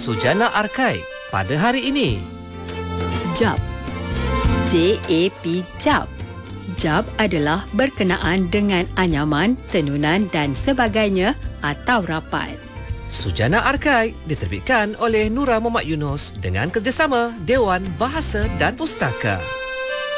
Sujana Arkai pada hari ini. JAP. JAP JAP. JAP adalah berkenaan dengan anyaman, tenunan dan sebagainya atau rapat. Sujana Arkai diterbitkan oleh Nura Muhammad Yunus dengan kerjasama Dewan Bahasa dan Pustaka.